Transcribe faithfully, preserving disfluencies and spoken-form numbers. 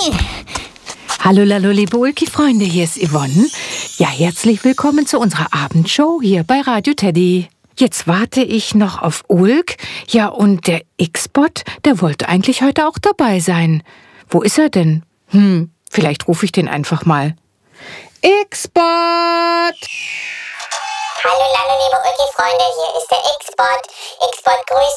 Hallo, hallo, liebe Ulki-Freunde, hier ist Yvonne. Ja, herzlich willkommen zu unserer Abendshow hier bei Radio Teddy. Jetzt warte ich noch auf Ulk. Ja, und der X-Bot, der wollte eigentlich heute auch dabei sein. Wo ist er denn? Hm, vielleicht rufe ich den einfach mal. X-Bot! Hallo, hallo, liebe Ulki-Freunde, hier ist der X-Bot. X-Bot grüßt